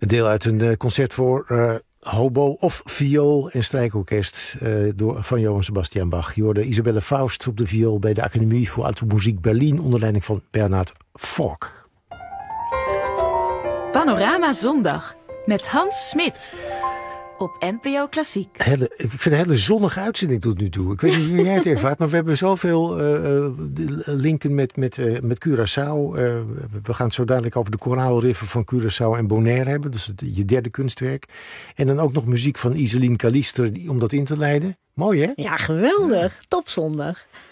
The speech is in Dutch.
Een deel uit een concert voor hobo of viool en strijkorkest van Johann Sebastian Bach. Je hoorde Isabelle Faust op de viool bij de Academie voor Alte Musik Berlin onder leiding van Bernhard Fork. Panorama Zondag met Hans Smit op NPO Klassiek. Ik vind een hele zonnige uitzending tot nu toe. Ik weet niet hoe jij het ervaart, maar we hebben zoveel linken met Curaçao. We gaan het zo dadelijk over de koraalriffen van Curaçao en Bonaire hebben. Dus je derde kunstwerk. En dan ook nog muziek van Iselin Kalister om dat in te leiden. Mooi, hè? Ja, geweldig. Topzondag.